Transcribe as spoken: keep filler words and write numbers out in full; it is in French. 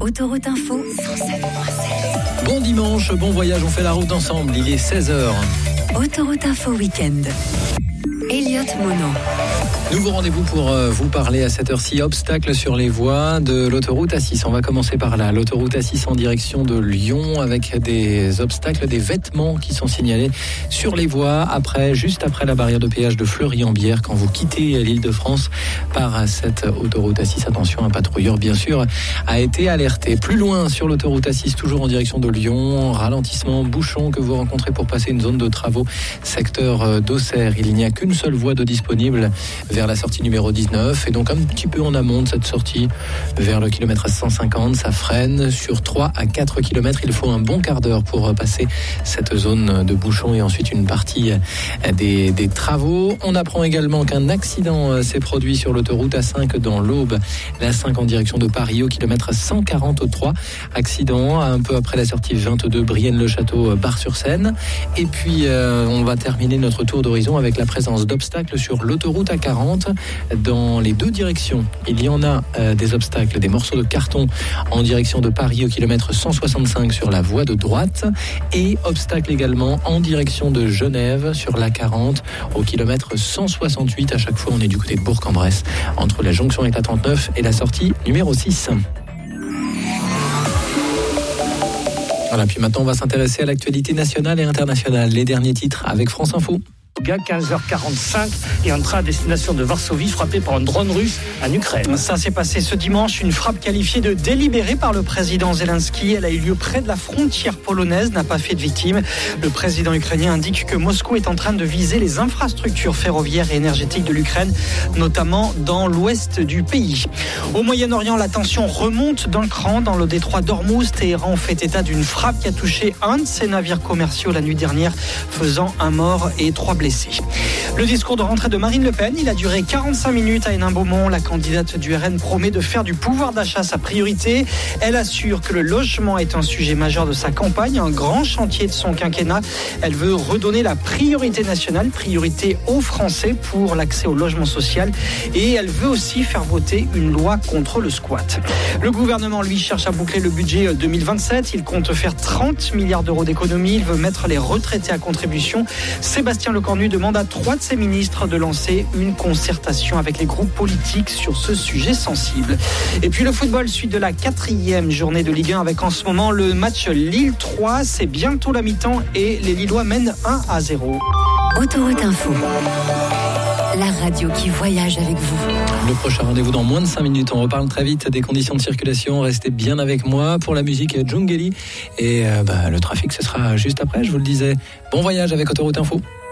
Autoroute Info cent sept virgule sept. Bon dimanche, bon voyage, on fait la route ensemble, il est seize heures. Autoroute Info Week-end. Elliott Mono. Nouveau rendez-vous pour euh, vous parler à cette heure-ci, obstacles sur les voies de l'autoroute A six. On va commencer par là, l'autoroute A six en direction de Lyon avec des obstacles, des vêtements qui sont signalés sur les voies après, juste après la barrière de péage de Fleury-en-Bière quand vous quittez l'Île-de-France par cette autoroute A six. Attention, un patrouilleur bien sûr a été alerté. Plus loin sur l'autoroute A six, toujours en direction de Lyon, ralentissement, bouchon que vous rencontrez pour passer une zone de travaux, secteur d'Auxerre. Il n'y a qu'une seule voie de disponible vers la sortie numéro dix-neuf et donc un petit peu en amont de cette sortie vers le kilomètre cent cinquante, ça freine sur trois à quatre kilomètres. Il faut un bon quart d'heure pour passer cette zone de bouchon et ensuite une partie des, des travaux. On apprend également qu'un accident s'est produit sur l'autoroute A cinq dans l'Aube, la A cinq en direction de Paris au kilomètre cent quarante-trois. Accident un peu après la sortie vingt-deux Brienne-le-Château, Bar-sur-Seine. Et puis euh, on va terminer notre tour d'horizon avec la présence d'obstacles sur l'autoroute A quarante dans les deux directions. Il y en a euh, des obstacles, des morceaux de carton en direction de Paris au kilomètre cent soixante-cinq sur la voie de droite et obstacles également en direction de Genève sur l'A quarante au kilomètre cent soixante-huit. À chaque fois, on est du côté de Bourg-en-Bresse entre la jonction avec la trente-neuf et la sortie numéro six. Voilà, puis maintenant, on va s'intéresser à l'actualité nationale et internationale. Les derniers titres avec France Info. quinze heures quarante-cinq et un train à destination de Varsovie frappé par un drone russe en Ukraine. Ça s'est passé ce dimanche, une frappe qualifiée de délibérée par le président Zelensky. Elle a eu lieu près de la frontière polonaise, n'a pas fait de victimes. Le président ukrainien indique que Moscou est en train de viser les infrastructures ferroviaires et énergétiques de l'Ukraine, notamment dans l'ouest du pays. Au Moyen-Orient, la tension remonte d'un cran dans le détroit d'Ormuz. Téhéran fait état d'une frappe qui a touché un de ses navires commerciaux la nuit dernière, faisant un mort et trois blessés. Le discours de rentrée de Marine Le Pen, il a duré quarante-cinq minutes à Hénin-Beaumont. La candidate du R N promet de faire du pouvoir d'achat sa priorité. Elle assure que le logement est un sujet majeur de sa campagne, un grand chantier de son quinquennat. Elle veut redonner la priorité nationale, priorité aux Français pour l'accès au logement social. Et elle veut aussi faire voter une loi contre le squat. Le gouvernement, lui, cherche à boucler le budget deux mille vingt-sept. Il compte faire trente milliards d'euros d'économies. Il veut mettre les retraités à contribution. Sébastien Lecornu demande à trois de ses ministres de lancer une concertation avec les groupes politiques sur ce sujet sensible. Et puis le football, suite de la quatrième journée de Ligue un avec en ce moment le match Lille trois. C'est bientôt la mi-temps et les Lillois mènent un à zéro. Autoroute Info. La radio qui voyage avec vous. Le prochain rendez-vous dans moins de cinq minutes. On reparle très vite des conditions de circulation. Restez bien avec moi pour la musique Djungeli. Et euh, bah, le trafic, ce sera juste après, je vous le disais. Bon voyage avec Autoroute Info.